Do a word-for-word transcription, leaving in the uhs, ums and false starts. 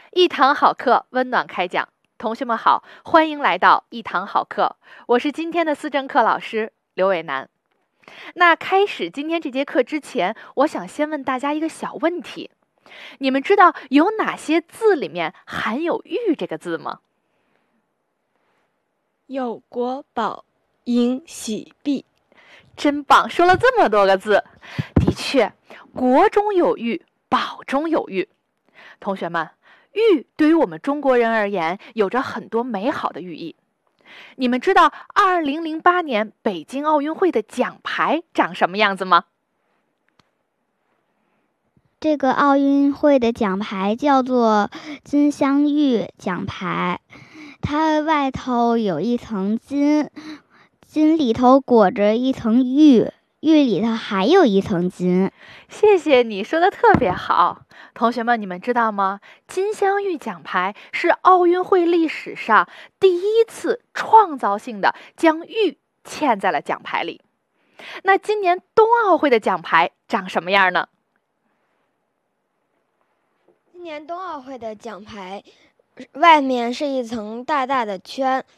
一堂好课，温暖开讲。同学们好，欢迎来到一堂好课，我是今天的思政课老师刘伟楠。那开始今天这节课之前，我想先问大家一个小问题：你们知道有哪些字里面含有“玉”这个字吗？ 有国宝应喜毕。 真棒，说了这么多个字。的确，国中有玉，宝中有玉。同学们，玉对于我们中国人而言有着很多美好的寓意。你们知道二零零八年北京奥运会的奖牌长什么样子吗？ 这个奥运会的奖牌叫做金镶玉奖牌，它外头有一层金，金里头裹着一层玉，玉里头还有一层金。 谢谢你说的特别好。同学们，你们知道吗？金镶玉奖牌是奥运会历史上第一次创造性的将玉嵌在了奖牌里。那今年冬奥会的奖牌长什么样呢？ 今年冬奥会的奖牌外面是一层大大的圈，